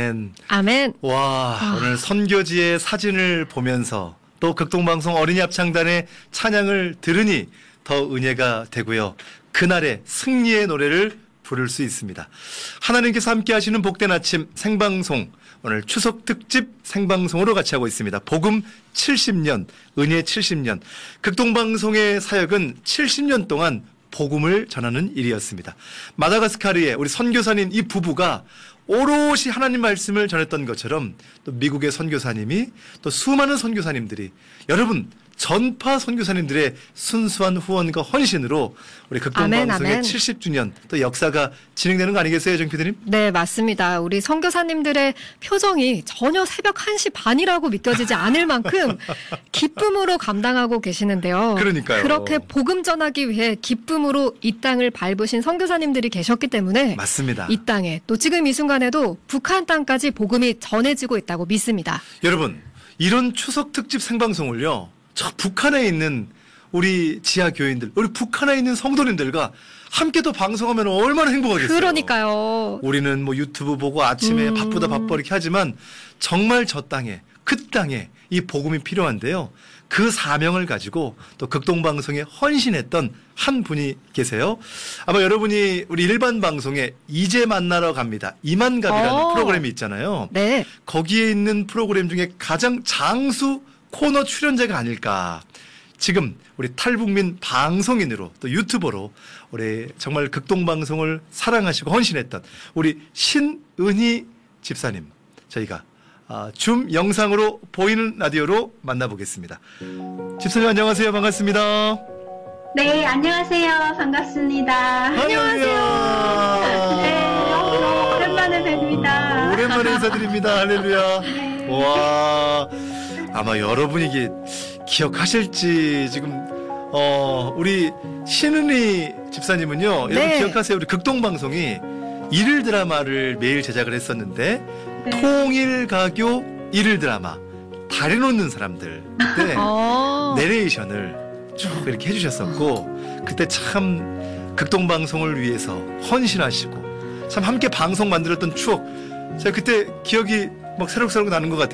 아멘. 아멘. 와, 오늘 선교지의 사진을 보면서 또 극동방송 어린이 합창단의 찬양을 들으니 더 은혜가 되고요. 그날의 승리의 노래를 부를 수 있습니다. 하나님께서 함께 하시는 복된 아침 생방송, 오늘 추석 특집 생방송으로 같이 하고 있습니다. 복음 70년, 은혜 70년. 극동방송의 사역은 70년 동안 복음을 전하는 일이었습니다. 마다가스카르의 우리 선교사님 이 부부가 오롯이 하나님 말씀을 전했던 것처럼 또 미국의 선교사님이 또 수많은 선교사님들이 여러분 전파 선교사님들의 순수한 후원과 헌신으로 우리 극동방송의 70주년 또 역사가 진행되는 거 아니겠어요, 정 PD님? 네, 맞습니다. 우리 선교사님들의 표정이 전혀 새벽 1시 반이라고 믿겨지지 않을 만큼 기쁨으로 감당하고 계시는데요. 그러니까요. 그렇게 복음 전하기 위해 기쁨으로 이 땅을 밟으신 선교사님들이 계셨기 때문에 맞습니다. 이 땅에 또 지금 이 순간에도 북한 땅까지 복음이 전해지고 있다고 믿습니다. 여러분, 이런 추석 특집 생방송을요. 저 북한에 있는 우리 지하 교인들, 우리 북한에 있는 성도님들과 함께 또 방송하면 얼마나 행복하겠어요. 그러니까요. 우리는 뭐 유튜브 보고 아침에 바쁘다 이렇게 하지만 정말 저 땅에, 그 땅에 이 복음이 필요한데요. 그 사명을 가지고 또 극동방송에 헌신했던 한 분이 계세요. 아마 여러분이 우리 일반 방송에 이제 만나러 갑니다. 이만갑이라는 프로그램이 있잖아요. 네. 거기에 있는 프로그램 중에 가장 장수 코너 출연자가 아닐까. 지금 우리 탈북민 방송인으로 또 유튜버로 우리 정말 극동방송을 사랑하시고 헌신했던 우리 신은희 집사님 저희가 줌 영상으로 보이는 라디오로 만나보겠습니다. 집사님 안녕하세요. 반갑습니다. 네, 안녕하세요. 반갑습니다. 안녕하세요. 네, 너무 오랜만에 뵙니다. 오랜만에 인사드립니다. 할렐루야. 네. 와, 아마 여러분이 이게 기억하실지 지금 우리 신은희 집사님은요. 네. 여러분 기억하세요? 우리 극동방송이 일일 드라마를 매일 제작을 했었는데 네. 통일가교 일일 드라마 다리 놓는 사람들 그때 내레이션을 쭉 이렇게 해주셨었고 그때 참 극동방송을 위해서 헌신하시고 참 함께 방송 만들었던 추억 제가 그때 기억이 막 새록새록 나는 것 같아요.